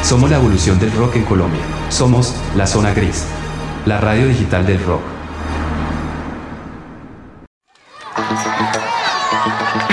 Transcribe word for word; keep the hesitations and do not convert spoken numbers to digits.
Somos la evolución del rock en Colombia. Somos La Zona Gris, la radio digital del rock.